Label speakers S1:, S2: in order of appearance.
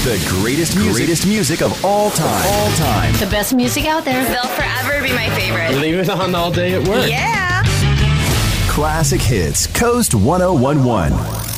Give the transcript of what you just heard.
S1: The greatest music of all time.
S2: The best music out there.
S3: They'll forever be my favorite.
S4: Leave it on all day at work.
S3: Yeah.
S1: Classic Hits, Coast 1011.